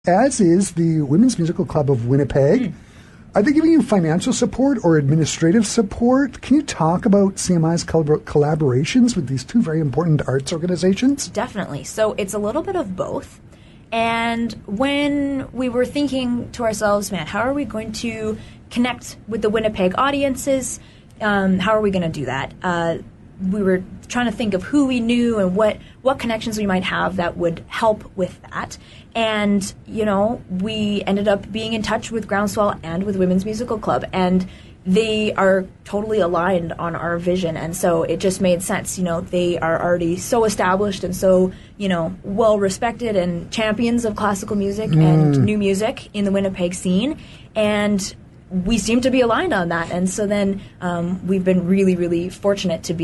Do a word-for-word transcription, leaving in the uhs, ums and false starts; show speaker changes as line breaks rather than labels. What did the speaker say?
as is the Women's Musical Club of Winnipeg. Mm. Are they giving you financial support or administrative support? Can you talk about C M I's collab- collaborations with these two very important arts organizations?
Definitely. So it's a little bit of both. And when we were thinking to ourselves, man, how are we going to connect with the Winnipeg audiences? Um, how are we going to do that? Uh, we were trying to think of who we knew and what, what connections we might have that would help with that. And, you know, we ended up being in touch with Groundswell and with Women's Musical Club. And they are totally aligned on our vision. And so it just made sense. You know, they are already so established and so, you know, well-respected and champions of classical music mm. and new music in the Winnipeg scene. And we seem to be aligned on that. And so then um, we've been really, really fortunate to be